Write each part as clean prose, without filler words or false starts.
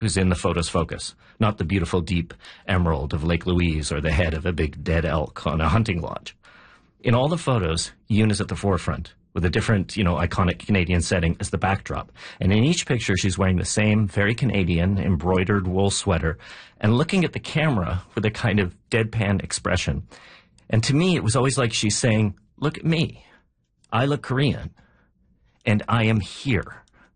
who's in the photo's focus, not the beautiful deep emerald of Lake Louise or the head of a big dead elk on a hunting lodge. In all the photos, Yoon is at the forefront, with a different, iconic Canadian setting as the backdrop. And in each picture, she's wearing the same very Canadian embroidered wool sweater and looking at the camera with a kind of deadpan expression. And to me, it was always like she's saying, look at me. I look Korean, and I am here.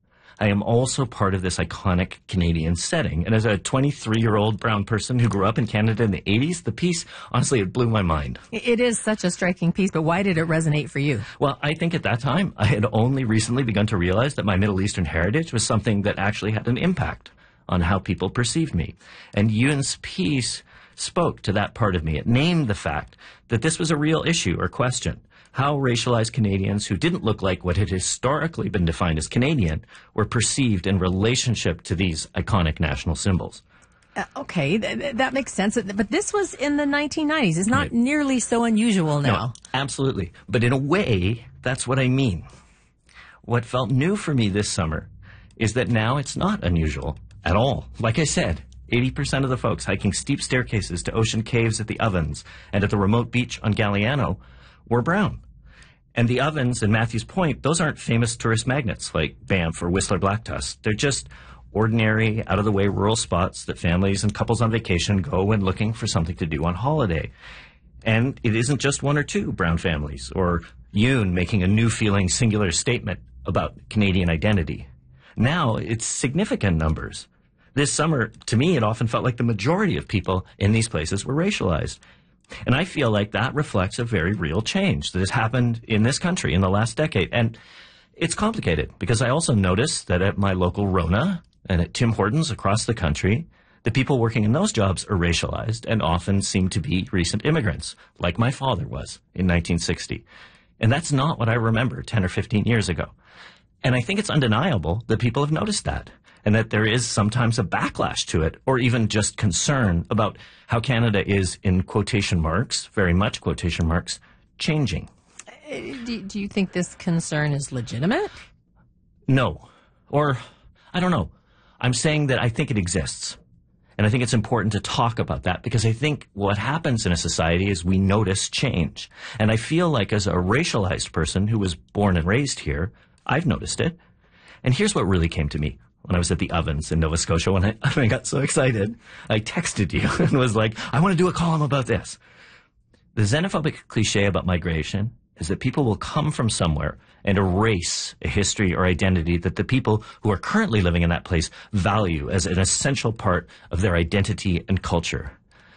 I am also part of this iconic Canadian setting. And as a 23-year-old brown person who grew up in Canada in the 80s, the piece, honestly, it blew my mind. It is such a striking piece, but why did it resonate for you? Well, I think at that time, I had only recently begun to realize that my Middle Eastern heritage was something that actually had an impact on how people perceived me. And Yoon's piece spoke to that part of me. It named the fact that this was a real issue or question. How racialized Canadians who didn't look like what had historically been defined as Canadian were perceived in relationship to these iconic national symbols. Okay, that makes sense. But this was in the 1990s. It's not nearly so unusual now. No, absolutely. But in a way, that's what I mean. What felt new for me this summer is that now it's not unusual at all. Like I said, 80% of the folks hiking steep staircases to ocean caves at the Ovens and at the remote beach on Galiano were brown. And the Ovens and Matthews Point, those aren't famous tourist magnets like Banff or Whistler Blacktusk. They're just ordinary, out-of-the-way rural spots that families and couples on vacation go when looking for something to do on holiday. And it isn't just one or two brown families, or Yoon making a new feeling singular statement about Canadian identity. Now it's significant numbers. This summer, to me, it often felt like the majority of people in these places were racialized. And I feel like that reflects a very real change that has happened in this country in the last decade. And it's complicated because I also noticed that at my local Rona and at Tim Hortons across the country, the people working in those jobs are racialized and often seem to be recent immigrants, like my father was in 1960. And that's not what I remember 10 or 15 years ago. And I think it's undeniable that people have noticed that, and that there is sometimes a backlash to it, or even just concern about how Canada is, in quotation marks, very much quotation marks, changing. Do you think this concern is legitimate? No. Or, I don't know. I'm saying that I think it exists. And I think it's important to talk about that, because I think what happens in a society is we notice change. And I feel like as a racialized person who was born and raised here, I've noticed it. And here's what really came to me. When I was at the Ovens in Nova Scotia, when I got so excited, I texted you and was like, I want to do a column about this. The xenophobic cliche about migration is that people will come from somewhere and erase a history or identity that the people who are currently living in that place value as an essential part of their identity and culture.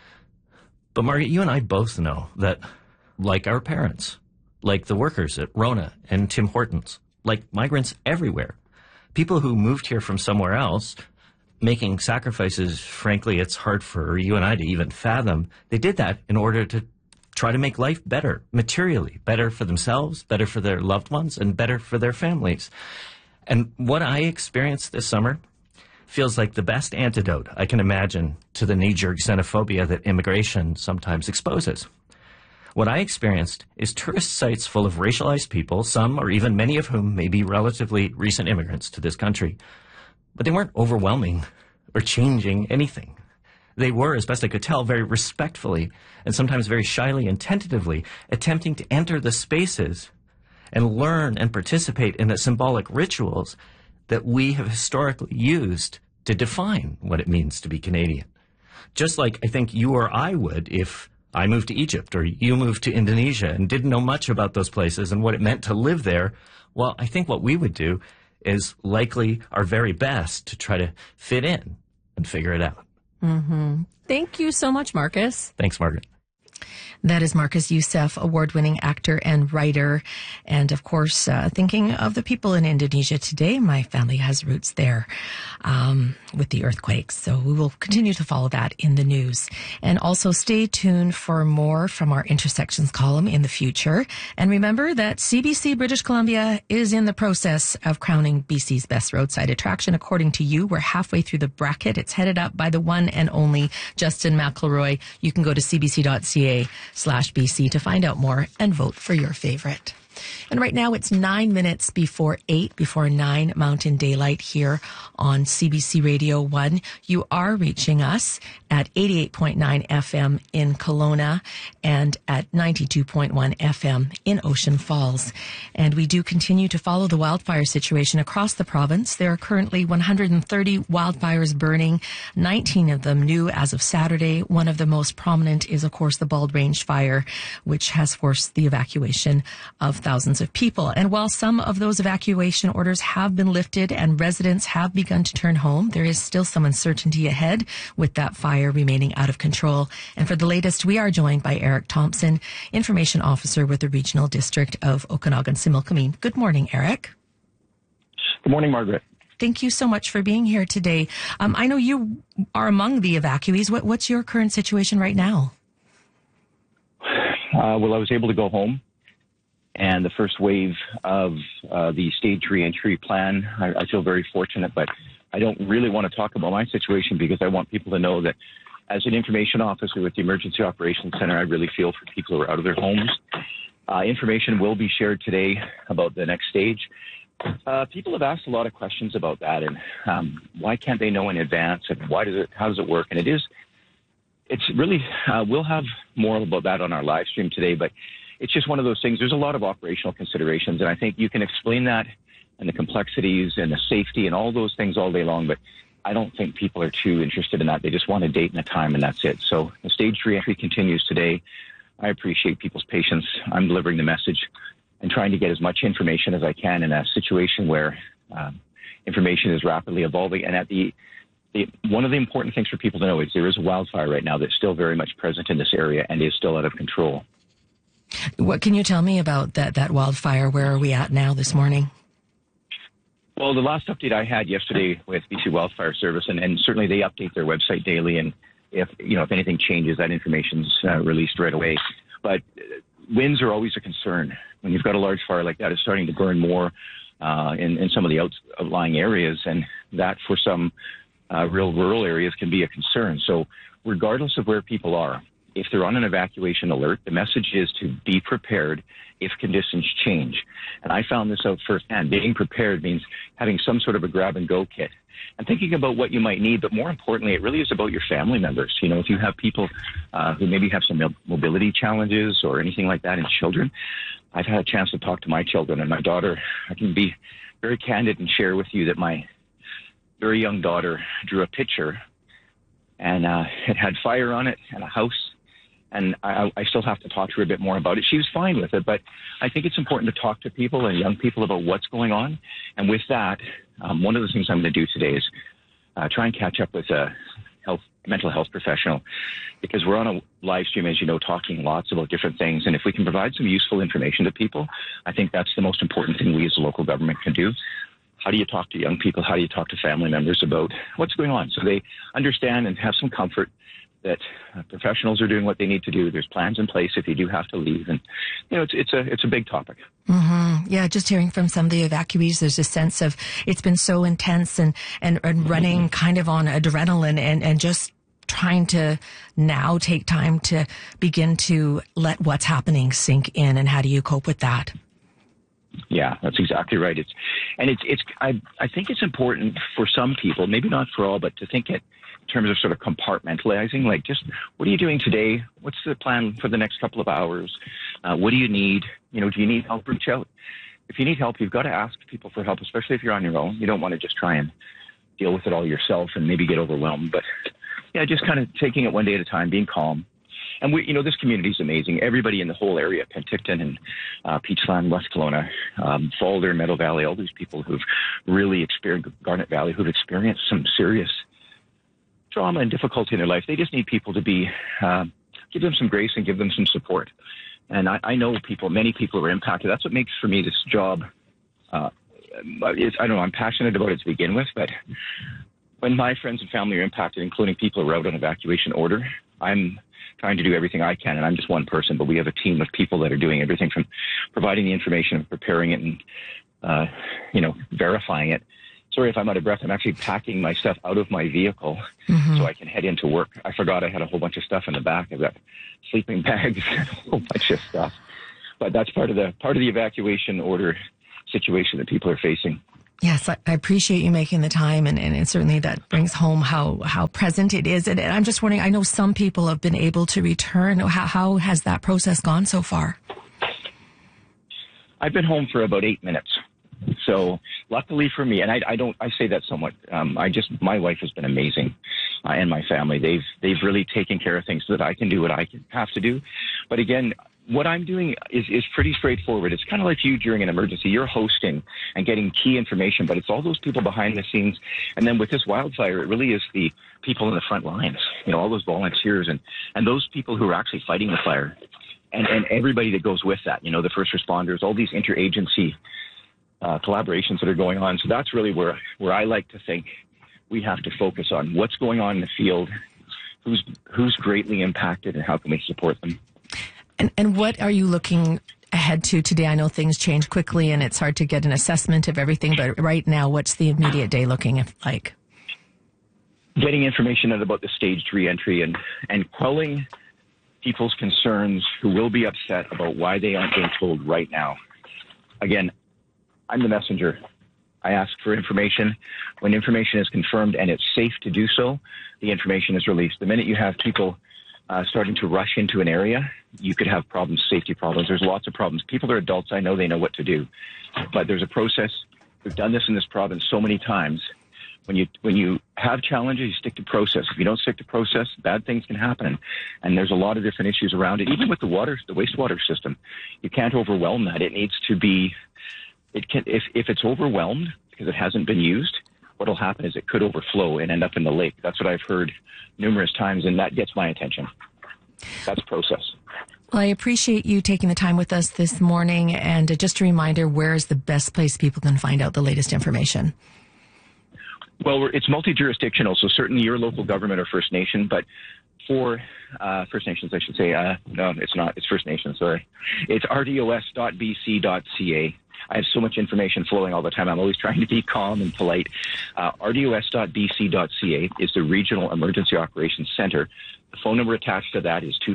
But Margaret, you and I both know that, like our parents, like the workers at Rona and Tim Hortons, like migrants everywhere, people who moved here from somewhere else, making sacrifices, frankly, it's hard for you and I to even fathom. They did that in order to try to make life better, materially, better for themselves, better for their loved ones, and better for their families. And what I experienced this summer feels like the best antidote I can imagine to the knee-jerk xenophobia that immigration sometimes exposes. What I experienced is tourist sites full of racialized people, some or even many of whom may be relatively recent immigrants to this country. But they weren't overwhelming or changing anything. They were, as best I could tell, very respectfully and sometimes very shyly and tentatively attempting to enter the spaces and learn and participate in the symbolic rituals that we have historically used to define what it means to be Canadian. Just like I think you or I would if I moved to Egypt or you moved to Indonesia and didn't know much about those places and what it meant to live there. Well, I think what we would do is likely our very best to try to fit in and figure it out. Mm-hmm. Thank you so much, Marcus. Thanks, Margaret. That is Marcus Youssef, award-winning actor and writer. And of course, thinking of the people in Indonesia today, my family has roots there with the earthquakes. So we will continue to follow that in the news. And also stay tuned for more from our Intersections column in the future. And remember that CBC British Columbia is in the process of crowning BC's best roadside attraction. According to you, we're halfway through the bracket. It's headed up by the one and only Justin McElroy. You can go to cbc.ca/BC to find out more and vote for your favorite. And right now it's 9 minutes before 8, before 9 Mountain Daylight here on CBC Radio 1. You are reaching us at 88.9 FM in Kelowna and at 92.1 FM in Ocean Falls. And we do continue to follow the wildfire situation across the province. There are currently 130 wildfires burning, 19 of them new as of Saturday. One of the most prominent is, of course, the Bald Range fire, which has forced the evacuation of thousands of people. And while some of those evacuation orders have been lifted and residents have begun to turn home, there is still some uncertainty ahead with that fire remaining out of control. And for the latest, we are joined by Eric Thompson, Information Officer with the Regional District of Okanagan-Similkameen. Good morning, Eric. Good morning, Margaret. Thank you so much for being here today. I know you are among the evacuees. What's your current situation right now? Well, I was able to go home, and the first wave of the stage reentry plan, I feel very fortunate, but I don't really want to talk about my situation because I want people to know that as an information officer with the Emergency Operations Center, I really feel for people who are out of their homes. Information will be shared today about the next stage. People have asked a lot of questions about that, and why can't they know in advance, and how does it work? And it's really, we'll have more about that on our live stream today, but it's just one of those things. There's a lot of operational considerations, and I think you can explain that and the complexities and the safety and all those things all day long, but I don't think people are too interested in that. They just want a date and a time, and that's it. So the stage reentry continues today. I appreciate people's patience. I'm delivering the message and trying to get as much information as I can in a situation where information is rapidly evolving. And one of the important things for people to know is there is a wildfire right now that's still very much present in this area and is still out of control. What can you tell me about that wildfire? Where are we at now this morning? Well, the last update I had yesterday with BC Wildfire Service, and certainly they update their website daily, and if anything changes, that information's released right away. But winds are always a concern. When you've got a large fire like that, it's starting to burn more in some of the outlying areas, and that for some real rural areas can be a concern. So regardless of where people are, if they're on an evacuation alert, the message is to be prepared if conditions change. And I found this out firsthand. Being prepared means having some sort of a grab-and-go kit and thinking about what you might need. But more importantly, it really is about your family members. If you have people who maybe have some mobility challenges or anything like that, and children, I've had a chance to talk to my children and my daughter. I can be very candid and share with you that my very young daughter drew a picture, and it had fire on it and a house. And I still have to talk to her a bit more about it. She was fine with it, but I think it's important to talk to people and young people about what's going on. And with that, one of the things I'm going to do today is try and catch up with a mental health professional, because we're on a live stream, as you know, talking lots about different things. And if we can provide some useful information to people, I think that's the most important thing we as a local government can do. How do you talk to young people? How do you talk to family members about what's going on so they understand and have some comfort that professionals are doing what they need to do. There's plans in place if you do have to leave. And, it's a big topic. Mm-hmm. Yeah, just hearing from some of the evacuees, there's a sense of it's been so intense and running kind of on adrenaline and just trying to now take time to begin to let what's happening sink in. And how do you cope with that? Yeah, that's exactly right. I think it's important for some people, maybe not for all, but to think it in terms of sort of compartmentalizing, like just what are you doing today? What's the plan for the next couple of hours? What do you need? Do you need help? Reach out. If you need help, you've got to ask people for help, especially if you're on your own. You don't want to just try and deal with it all yourself and maybe get overwhelmed. But yeah, just kind of taking it one day at a time, being calm. And this community is amazing. Everybody in the whole area, Penticton and Peachland, West Kelowna, Falder, Meadow Valley, all these people who've really experienced, Garnet Valley, who've experienced some serious trauma and difficulty in their life. They just need people to give them some grace and give them some support. And I know many people are impacted. That's what makes, for me, this job, I don't know, I'm passionate about it to begin with, but when my friends and family are impacted, including people who are out on evacuation order, I'm trying to do everything I can, and I'm just one person, but we have a team of people that are doing everything from providing the information, preparing it, and, verifying it. Sorry if I'm out of breath. I'm actually packing my stuff out of my vehicle so I can head into work. I forgot I had a whole bunch of stuff in the back. I've got sleeping bags and a whole bunch of stuff. but that's part of the evacuation order situation that people are facing. Yes, I appreciate you making the time, and certainly that brings home how present it is. And I'm just wondering, I know some people have been able to return. How has that process gone so far? I've been home for about 8 minutes. So luckily for me, and I say that somewhat, my wife has been amazing, and my family. They've really taken care of things so that I can do what I have to do. But again, what I'm doing is pretty straightforward. It's kind of like you during an emergency. You're hosting and getting key information, but it's all those people behind the scenes. And then with this wildfire, it really is the people in the front lines, all those volunteers and those people who are actually fighting the fire and everybody that goes with that, the first responders, all these interagency collaborations that are going on. So that's really where I like to think we have to focus on what's going on in the field, who's greatly impacted, and how can we support them. And what are you looking ahead to today? I know things change quickly and it's hard to get an assessment of everything, but right now, what's the immediate day looking like? Getting information out about the staged reentry and quelling people's concerns who will be upset about why they aren't being told right now. Again, I'm the messenger. I ask for information. When information is confirmed and it's safe to do so, the information is released. The minute you have people starting to rush into an area, you could have problems, safety problems. There's lots of problems. People are adults. I know they know what to do. But there's a process. We've done this in this province so many times. When you have challenges, you stick to process. If you don't stick to process, bad things can happen. And there's a lot of different issues around it. Even with the wastewater system, you can't overwhelm that. It needs to be, if it's overwhelmed because it hasn't been used, what will happen is it could overflow and end up in the lake. That's what I've heard numerous times, and that gets my attention. That's process. Well, I appreciate you taking the time with us this morning. And just a reminder, where is the best place people can find out the latest information? Well, it's multi-jurisdictional, so certainly your local government or First Nation, but for First Nations, I should say. No, it's not. It's First Nations, sorry. It's rdos.bc.ca. I have so much information flowing all the time. I'm always trying to be calm and polite. rdos.bc.ca is the Regional Emergency Operations Center. The phone number attached to that is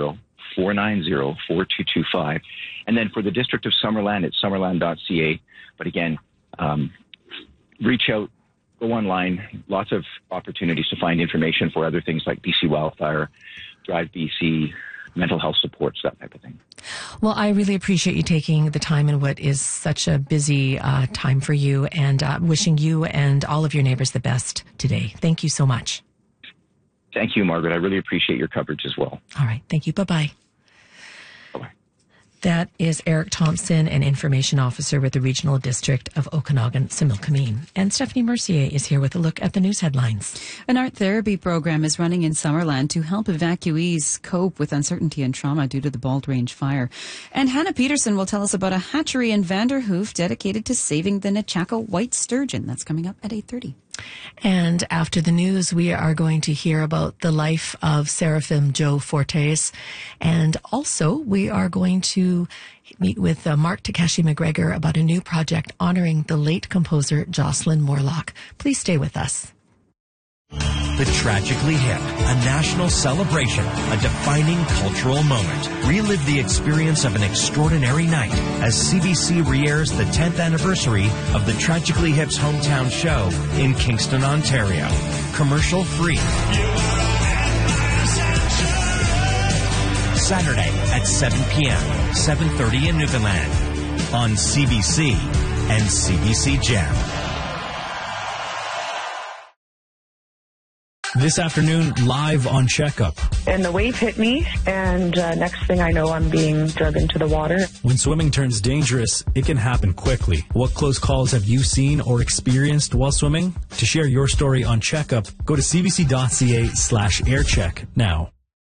250-490-4225. And then for the District of Summerland, it's summerland.ca. But again, reach out, go online. Lots of opportunities to find information for other things like BC Wildfire, Drive BC, mental health supports, that type of thing. Well, I really appreciate you taking the time in what is such a busy time for you, and wishing you and all of your neighbors the best today. Thank you so much. Thank you, Margaret. I really appreciate your coverage as well. All right. Thank you. Bye-bye. Bye-bye. That is Eric Thompson, an information officer with the Regional District of Okanagan-Similkameen. And Stephanie Mercier is here with a look at the news headlines. An art therapy program is running in Summerland to help evacuees cope with uncertainty and trauma due to the Bald Range fire. And Hannah Peterson will tell us about a hatchery in Vanderhoof dedicated to saving the Nechako white sturgeon. That's coming up at 8:30. And after the news, we are going to hear about the life of Seraphim Joe Fortes. And also, we are going to meet with Mark Takeshi McGregor about a new project honoring the late composer Jocelyn Morlock. Please stay with us. The Tragically Hip, a national celebration, a defining cultural moment. Relive the experience of an extraordinary night as CBC re-airs the 10th anniversary of the Tragically Hip's hometown show in Kingston, Ontario. Commercial free. Saturday at 7 p.m., 7:30 in Newfoundland on CBC and CBC Gem. This afternoon, live on Checkup. And the wave hit me, and next thing I know, I'm being dragged into the water. When swimming turns dangerous, it can happen quickly. What close calls have you seen or experienced while swimming? To share your story on Checkup, go to cbc.ca/aircheck now.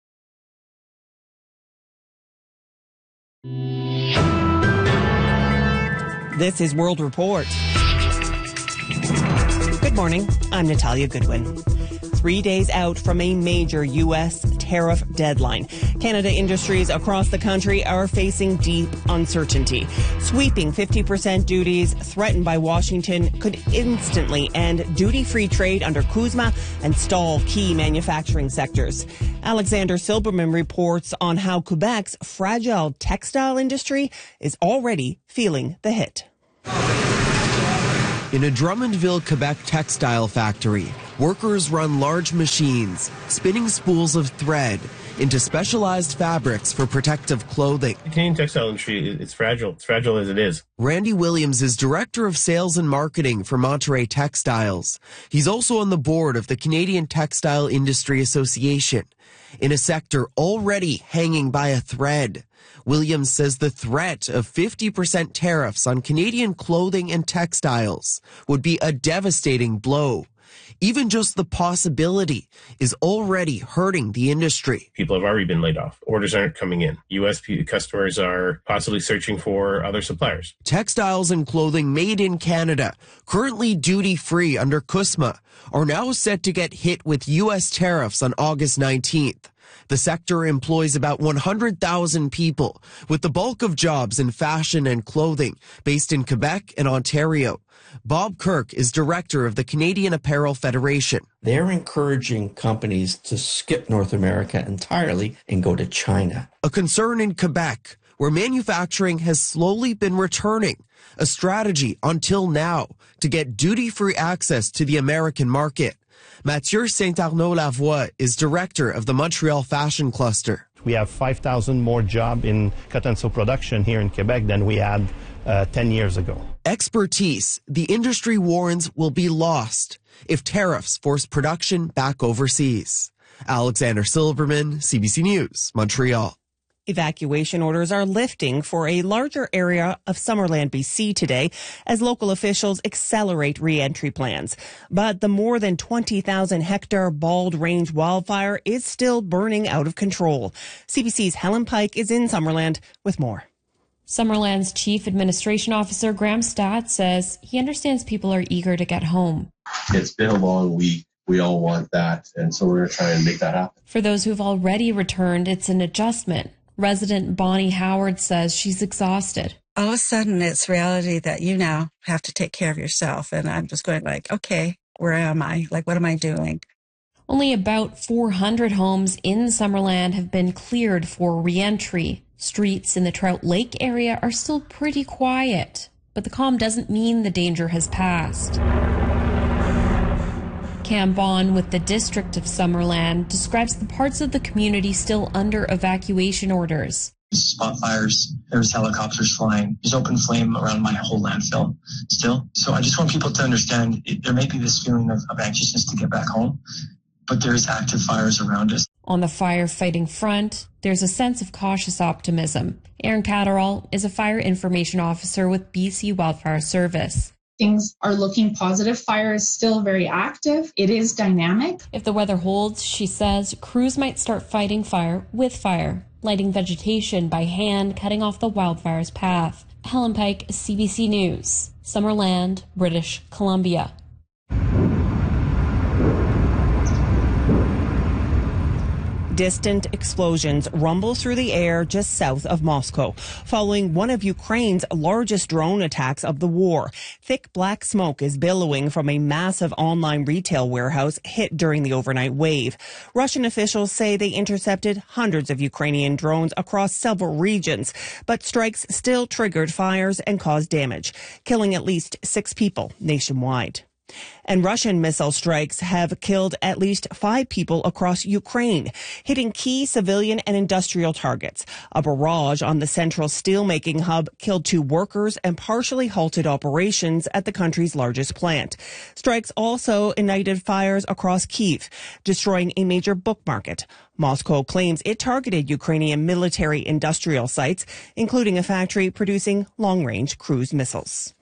This is World Report. Good morning. I'm Natalia Goodwin. 3 days out from a major U.S. tariff deadline. Canada industries across the country are facing deep uncertainty. Sweeping 50% duties threatened by Washington could instantly end duty-free trade under CUSMA and stall key manufacturing sectors. Alexander Silberman reports on how Quebec's fragile textile industry is already feeling the hit. In a Drummondville, Quebec textile factory, workers run large machines, spinning spools of thread into specialized fabrics for protective clothing. The Canadian textile industry, it's fragile. It's fragile as it is. Randy Williams is Director of Sales and Marketing for Monterey Textiles. He's also on the board of the Canadian Textile Industry Association, in a sector already hanging by a thread. Williams says the threat of 50% tariffs on Canadian clothing and textiles would be a devastating blow. Even just the possibility is already hurting the industry. People have already been laid off. Orders aren't coming in. U.S. customers are possibly searching for other suppliers. Textiles and clothing made in Canada, currently duty-free under CUSMA, are now set to get hit with U.S. tariffs on August 19th. The sector employs about 100,000 people, with the bulk of jobs in fashion and clothing based in Quebec and Ontario. Bob Kirk is director of the Canadian Apparel Federation. They're encouraging companies to skip North America entirely and go to China. A concern in Quebec, where manufacturing has slowly been returning, a strategy until now to get duty-free access to the American market. Mathieu Saint-Arnaud-Lavoie is director of the Montreal Fashion Cluster. We have 5,000 more jobs in cotton sew production here in Quebec than we had 10 years ago. Expertise, the industry warns, will be lost if tariffs force production back overseas. Alexander Silberman, CBC News, Montreal. Evacuation orders are lifting for a larger area of Summerland, BC today as local officials accelerate re-entry plans. But the more than 20,000 hectare Bald Range wildfire is still burning out of control. CBC's Helen Pike is in Summerland with more. Summerland's Chief Administration Officer Graham Stott says he understands people are eager to get home. It's been a long week. We all want that, and so we're going to try and make that happen. For those who've already returned, it's an adjustment. Resident Bonnie Howard says she's exhausted. All of a sudden, it's reality that you now have to take care of yourself. And I'm just going like, okay, where am I? Like, what am I doing? Only about 400 homes in Summerland have been cleared for re-entry. Streets in the Trout Lake area are still pretty quiet, but the calm doesn't mean the danger has passed. Cam Bond with the District of Summerland describes the parts of the community still under evacuation orders. Spot fires, there's helicopters flying, there's open flame around my whole landfill still. So I just want people to understand there may be this feeling of anxiousness to get back home, but there is active fires around us. On the firefighting front, there's a sense of cautious optimism. Aaron Catterall is a fire information officer with BC Wildfire Service. Things are looking positive. Fire is still very active. It is dynamic. If the weather holds, she says, crews might start fighting fire with fire, lighting vegetation by hand, cutting off the wildfire's path. Helen Pike, CBC News, Summerland, British Columbia. Distant explosions rumble through the air just south of Moscow, following one of Ukraine's largest drone attacks of the war. Thick black smoke is billowing from a massive online retail warehouse hit during the overnight wave. Russian officials say they intercepted hundreds of Ukrainian drones across several regions, but strikes still triggered fires and caused damage, killing at least 6 people nationwide. And Russian missile strikes have killed at least 5 people across Ukraine, hitting key civilian and industrial targets. A barrage on the central steelmaking hub killed 2 workers and partially halted operations at the country's largest plant. Strikes also ignited fires across Kyiv, destroying a major book market. Moscow claims it targeted Ukrainian military industrial sites, including a factory producing long-range cruise missiles.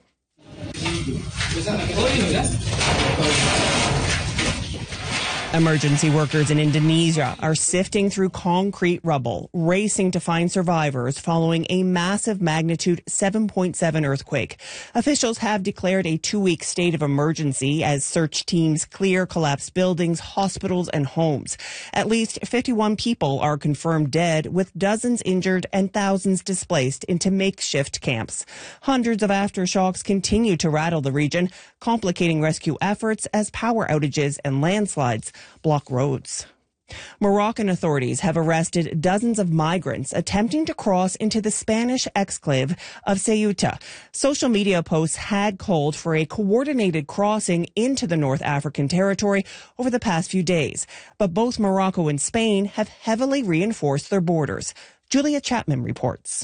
Emergency workers in Indonesia are sifting through concrete rubble, racing to find survivors following a massive magnitude 7.7 earthquake. Officials have declared a 2-week state of emergency as search teams clear collapsed buildings, hospitals, and homes. At least 51 people are confirmed dead, with dozens injured and thousands displaced into makeshift camps. Hundreds of aftershocks continue to rattle the region, complicating rescue efforts as power outages and landslides block roads. Moroccan authorities have arrested dozens of migrants attempting to cross into the Spanish exclave of Ceuta. Social media posts had called for a coordinated crossing into the North African territory over the past few days, but both Morocco and Spain have heavily reinforced their borders. Julia Chapman reports.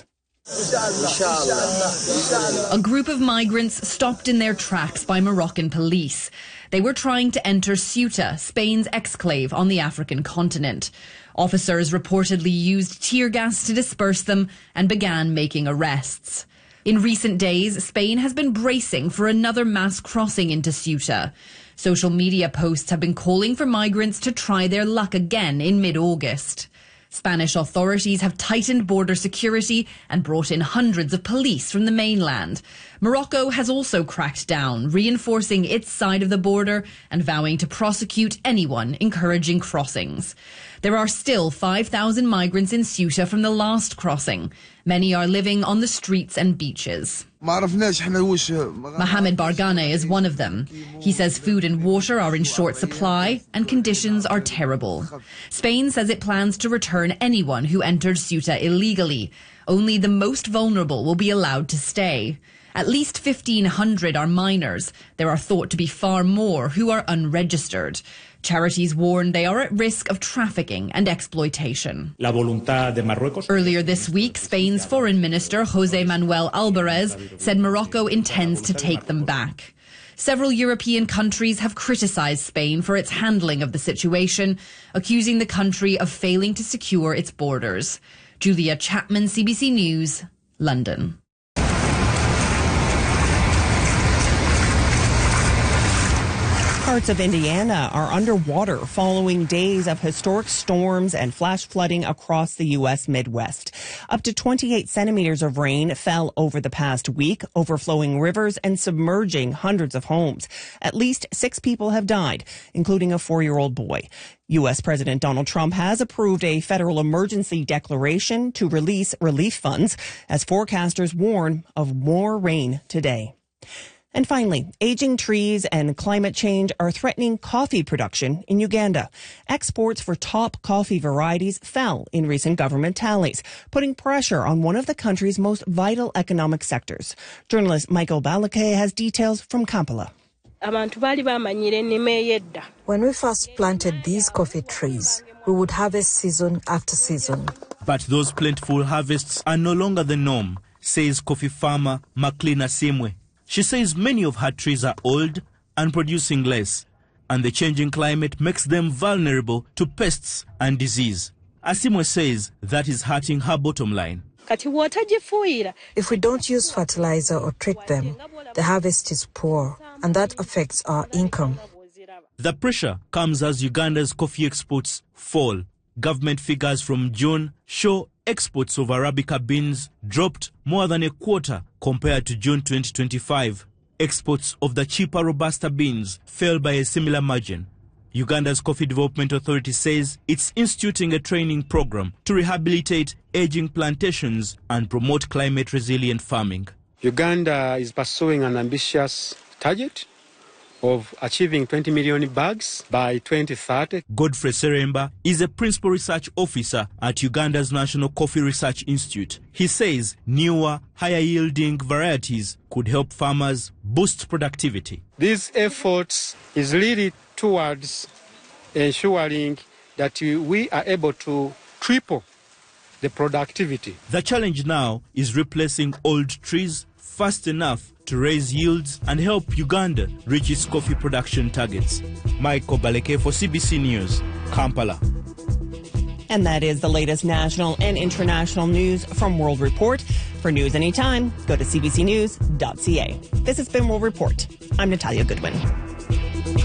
A group of migrants stopped in their tracks by Moroccan police. They were trying to enter Ceuta, Spain's exclave on the African continent. Officers reportedly used tear gas to disperse them and began making arrests. In recent days, Spain has been bracing for another mass crossing into Ceuta. Social media posts have been calling for migrants to try their luck again in mid-August. Spanish authorities have tightened border security and brought in hundreds of police from the mainland. Morocco has also cracked down, reinforcing its side of the border and vowing to prosecute anyone encouraging crossings. There are still 5,000 migrants in Ceuta from the last crossing. Many are living on the streets and beaches. Mohamed Bargane is one of them. He says food and water are in short supply and conditions are terrible. Spain says it plans to return anyone who entered Ceuta illegally. Only the most vulnerable will be allowed to stay. At least 1,500 are minors. There are thought to be far more who are unregistered. Charities warn they are at risk of trafficking and exploitation. Earlier this week, Spain's Foreign Minister José Manuel Albares said Morocco intends to take them back. Several European countries have criticised Spain for its handling of the situation, accusing the country of failing to secure its borders. Julia Chapman, CBC News, London. Parts of Indiana are underwater following days of historic storms and flash flooding across the U.S. Midwest. Up to 28 centimeters of rain fell over the past week, overflowing rivers and submerging hundreds of homes. At least 6 people have died, including a 4-year-old boy. U.S. President Donald Trump has approved a federal emergency declaration to release relief funds as forecasters warn of more rain today. And finally, aging trees and climate change are threatening coffee production in Uganda. Exports for top coffee varieties fell in recent government tallies, putting pressure on one of the country's most vital economic sectors. Journalist Michael Balake has details from Kampala. When we first planted these coffee trees, we would harvest season after season. But those plentiful harvests are no longer the norm, says coffee farmer Maclean Asimwe. She says many of her trees are old and producing less, and the changing climate makes them vulnerable to pests and disease. Asimwe says that is hurting her bottom line. If we don't use fertilizer or treat them, the harvest is poor, and that affects our income. The pressure comes as Uganda's coffee exports fall. Government figures from June show exports of Arabica beans dropped more than a quarter compared to June 2025. Exports of the cheaper Robusta beans fell by a similar margin. Uganda's Coffee Development Authority says it's instituting a training program to rehabilitate aging plantations and promote climate-resilient farming. Uganda is pursuing an ambitious target of achieving 20 million bags by 2030. Godfrey Seremba is a principal research officer at Uganda's National Coffee Research Institute. He says newer, higher-yielding varieties could help farmers boost productivity. These efforts is really towards ensuring that we are able to triple the productivity. The challenge now is replacing old trees fast enough to raise yields and help Uganda reach its coffee production targets. Michael Baleke for CBC News, Kampala. And that is the latest national and international news from World Report. For news anytime, go to cbcnews.ca. This has been World Report. I'm Natalia Goodwin.